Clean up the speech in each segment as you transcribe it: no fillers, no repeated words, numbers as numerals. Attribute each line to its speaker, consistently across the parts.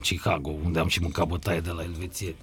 Speaker 1: Chicago, unde am și mâncat bătaie de la elvețieni.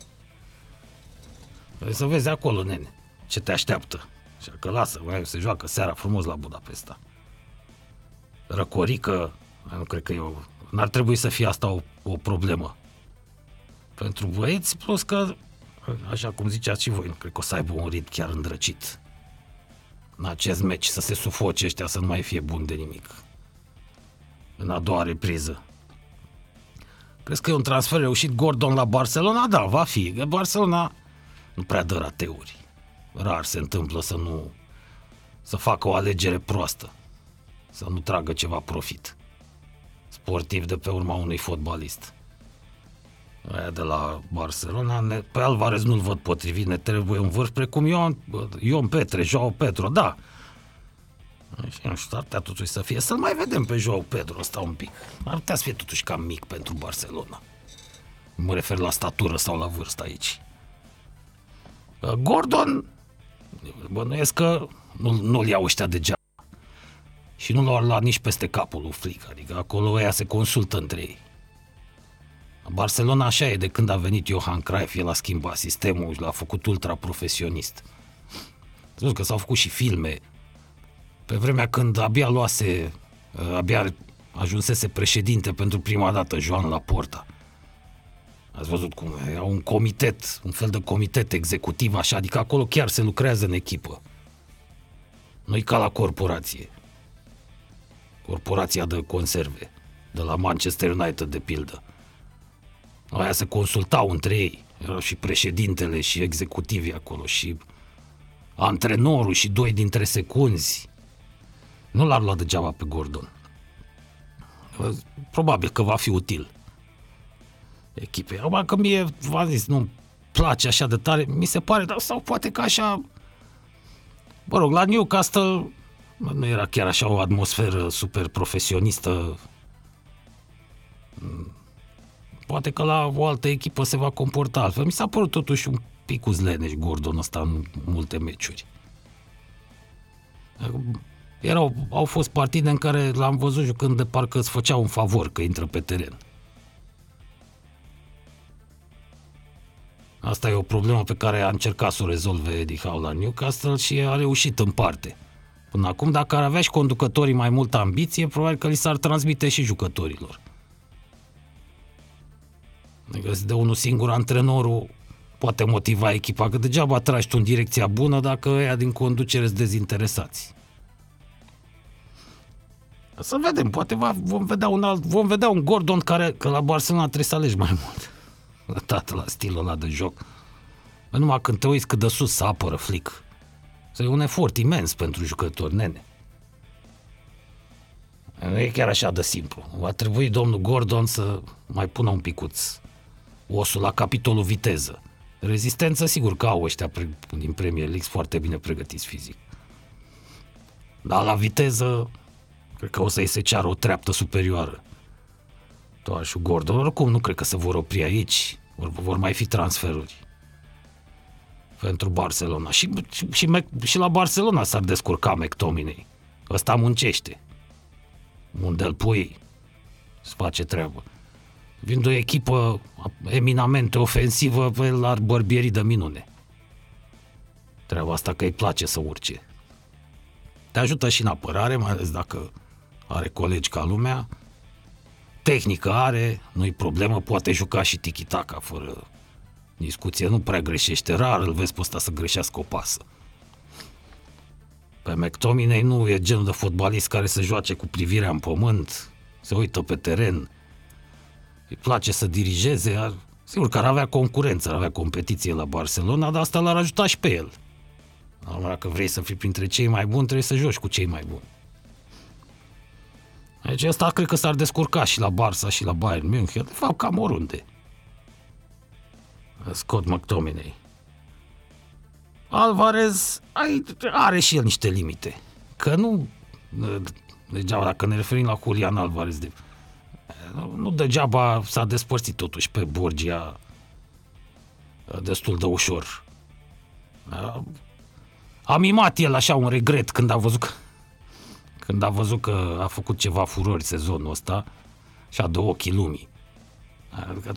Speaker 1: Să vezi acolo, nene, ce te așteaptă. Așa că lasă, se joacă seara frumos la Budapesta. Răcorică, nu cred că n-ar trebui să fie asta o problemă. Pentru băieți, plus că, așa cum ziceați și voi, nu cred că o să aibă un ritm chiar îndrăcit. În acest meci să se sufoce ăștia, să nu mai fie bun de nimic. În a doua repriză. Crezi că e un transfer reușit Gordon la Barcelona? Da, va fi. Că Barcelona nu prea dă rateuri. Rar se întâmplă să facă o alegere proastă. Să nu tragă ceva profit sportiv de pe urma unui fotbalist. Aia de la Barcelona, pe Alvarez nu-l văd potrivit, ne trebuie un vârf precum Ion Petre, Joao Pedro, da. Și nu știu, ar putea totuși să fie. Să-l mai vedem pe Joao Pedro ăsta un pic. Ar putea să fie totuși cam mic pentru Barcelona. Mă refer la statură sau la vârstă aici. Gordon, bănuiesc că nu-l iau ăștia degeaba. Și nu l-au luat nici peste capul lui Flick, adică acolo ăia se consultă între ei. Barcelona așa e, de când a venit Johan Cruyff, el a schimbat sistemul și l-a făcut ultra profesionist. Spus că s-au făcut și filme. Pe vremea când abia ajunsese președinte pentru prima dată Joan Laporta. Ați văzut cum au un comitet, un fel de comitet executiv așa, adică acolo chiar se lucrează în echipă. Nu-i ca la corporație. Corporația de conserve, de la Manchester United de pildă. Aia se consultau între ei. Erau și președintele și executivii acolo și antrenorul și doi dintre secunzi. Nu l-ar lua degeaba pe Gordon. Probabil că va fi util echipei. Acum că mie, v-am zis, nu-mi place așa de tare, mi se pare, dar sau poate că așa, mă rog, la Newcastle nu era chiar așa o atmosferă super profesionistă. Poate că la o altă echipă se va comporta altfel. Mi s-a părut totuși un pic leneș Gordon ăsta în multe meciuri. Au fost partide în care l-am văzut jucând de parcă îți făcea un favor că intră pe teren. Asta e o problemă pe care a încercat să o rezolve Eddie Howe la Newcastle și a reușit în parte. Până acum, dacă ar avea și conducătorii mai multă ambiție, probabil că li s-ar transmite și jucătorilor. Adică de unul singur antrenorul poate motiva echipa, că degeaba tragi tu în direcția bună dacă ăia din conducere sunt dezinteresați. Să vedem, poate vom vedea un Gordon care, că la Barcelona trebuie să alegi mai mult. Tată, la stilul ăla de joc. Numai când te uiți cât de sus să apără Flick. E un efort imens pentru jucători, nene. Nu e chiar așa de simplu. Va trebui domnul Gordon să mai pună un picuț osul la capitolul viteză. Rezistență, sigur că au ăștia din Premier League foarte bine pregătiți fizic. Dar la viteză, cred că o să-i se ceară o treaptă superioară. Toar și Gordon, oricum nu cred că se vor opri aici. Vor mai fi transferuri pentru Barcelona. Și la Barcelona s-ar descurca McTominay. Ăsta muncește. Mundel Pui îți face treabă. Fiind o echipă eminamente ofensivă, el ar bărbieri de minune. Treaba asta că îi place să urce. Te ajută și în apărare, mai ales dacă are colegi ca lumea. Tehnică are, nu-i problemă, poate juca și tiki-taka fără discuție, nu prea greșește, rar îl vezi pe ăsta să greșească o pasă. Pe McTominay nu e genul de fotbalist care să joace cu privirea în pământ, se uită pe teren, îi place să dirigeze, sigur că ar avea concurență, ar avea competiție la Barcelona, dar asta l-ar ajuta și pe el. Dacă vrei să fii printre cei mai buni, trebuie să joci cu cei mai buni. Deci ăsta cred că s-ar descurca și la Barça și la Bayern München, de fapt cam oriunde. Scott McTominay. Alvarez are și el niște limite. Că nu degeaba, dacă ne referim la Julian Alvarez, nu degeaba s-a despărțit totuși pe Borgia destul de ușor. A mimat el așa un regret când a văzut că a făcut ceva furori sezonul ăsta și a de ochii lumii. Adică